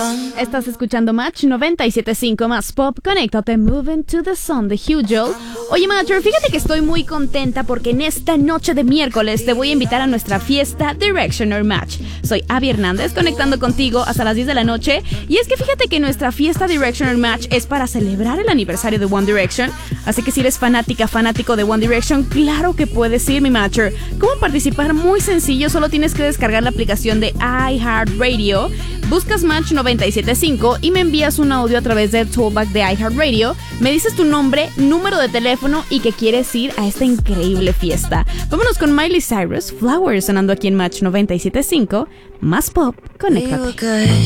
Estás escuchando Match 97.5 más pop. Conéctate, Moving to the Sun de Hugh Joel. Oye, Matcher, fíjate que estoy muy contenta porque en esta noche de miércoles te voy a invitar a nuestra fiesta Direction or Match. Soy Abby Hernández, conectando contigo hasta las 10 de la noche. Y es que fíjate que nuestra fiesta Direction or Match es para celebrar el aniversario de One Direction. Así que si eres fanático de One Direction, claro que puedes ir, mi Matcher. ¿Cómo participar? Muy sencillo, solo tienes que descargar la aplicación de iHeartRadio. Buscas Match 97.5 y me envías un audio a través del toolback de iHeartRadio. Me dices tu nombre, número de teléfono y que quieres ir a esta increíble fiesta. Vámonos con Miley Cyrus, Flowers, sonando aquí en Match 97.5. Más pop, conéctate.